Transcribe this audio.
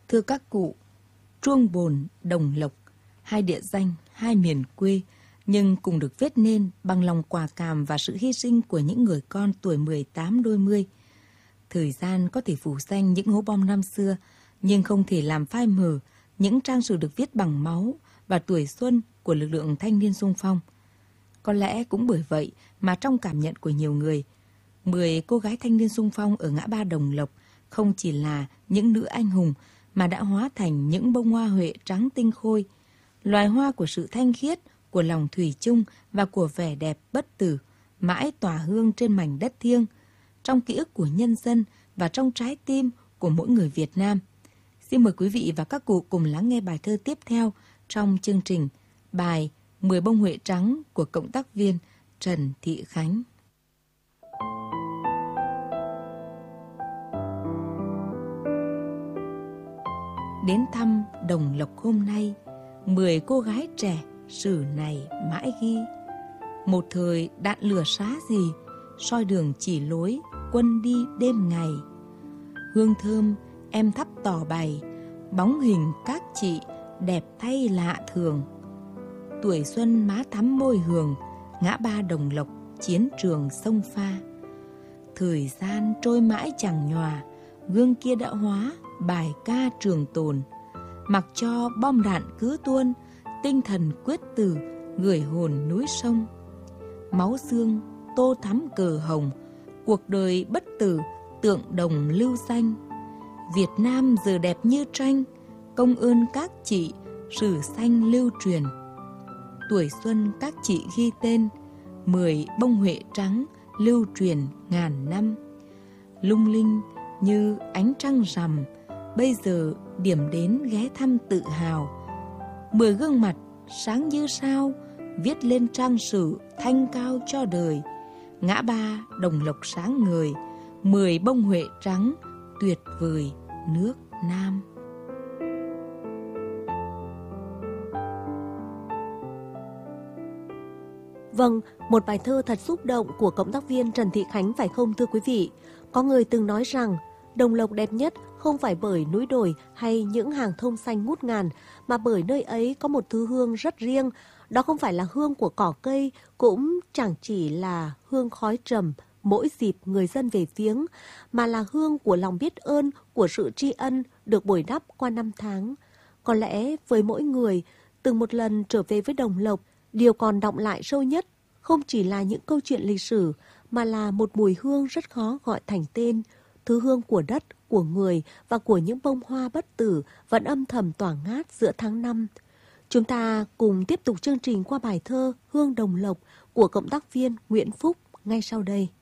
Thưa các cụ, Truông Bồn, Đồng Lộc, hai địa danh, hai miền quê, nhưng cùng được viết nên bằng lòng quả cảm và sự hy sinh của những người con tuổi 18 đôi mươi. Thời gian có thể phủ xanh những hố bom năm xưa, nhưng không thể làm phai mờ những trang sử được viết bằng máu và tuổi xuân của lực lượng thanh niên xung phong. Có lẽ cũng bởi vậy mà trong cảm nhận của nhiều người, 10 cô gái thanh niên xung phong ở ngã ba Đồng Lộc không chỉ là những nữ anh hùng mà đã hóa thành những bông hoa huệ trắng tinh khôi, loài hoa của sự thanh khiết, của lòng thủy chung và của vẻ đẹp bất tử, mãi tỏa hương trên mảnh đất thiêng, trong ký ức của nhân dân và trong trái tim của mỗi người Việt Nam. Xin mời quý vị và các cụ cùng lắng nghe bài thơ tiếp theo trong chương trình, bài 10 bông huệ trắng của cộng tác viên Trần Thị Khánh. Đến thăm Đồng Lộc hôm nay, 10 cô gái trẻ sử này mãi ghi. Một thời đạn lửa xá gì, soi đường chỉ lối, quân đi đêm ngày. Hương thơm em thắp tỏ bày, bóng hình các chị đẹp thay lạ thường. Tuổi xuân má thắm môi hường, ngã ba Đồng Lộc, chiến trường sông pha. Thời gian trôi mãi chẳng nhòa, gương kia đã hóa bài ca trường tồn. Mặc cho bom đạn cứ tuôn, tinh thần quyết tử gửi hồn núi sông. Máu xương tô thắm cờ hồng, cuộc đời bất tử tượng đồng lưu danh. Việt Nam giờ đẹp như tranh, công ơn các chị sử xanh lưu truyền. Tuổi xuân các chị ghi tên, 10 bông huệ trắng lưu truyền ngàn năm. Lung linh như ánh trăng rằm, bây giờ điểm đến ghé thăm tự hào. 10 gương mặt sáng như sao, viết lên trang sử thanh cao cho đời. Ngã ba Đồng Lộc sáng ngời, 10 bông huệ trắng tuyệt vời nước Nam. Vâng, một bài thơ thật xúc động của cộng tác viên Trần Thị Khánh phải không thưa quý vị? Có người từng nói rằng Đồng Lộc đẹp nhất không phải bởi núi đồi hay những hàng thông xanh ngút ngàn, mà bởi nơi ấy có một thứ hương rất riêng. Đó không phải là hương của cỏ cây, cũng chẳng chỉ là hương khói trầm mỗi dịp người dân về viếng, mà là hương của lòng biết ơn, của sự tri ân được bồi đắp qua năm tháng. Có lẽ với mỗi người, từng một lần trở về với Đồng Lộc, điều còn đọng lại sâu nhất không chỉ là những câu chuyện lịch sử, mà là một mùi hương rất khó gọi thành tên, thứ hương của đất, của người và của những bông hoa bất tử vẫn âm thầm tỏa ngát giữa tháng năm. Chúng ta cùng tiếp tục chương trình qua bài thơ Hương Đồng Lộc của cộng tác viên Nguyễn Phúc ngay sau đây.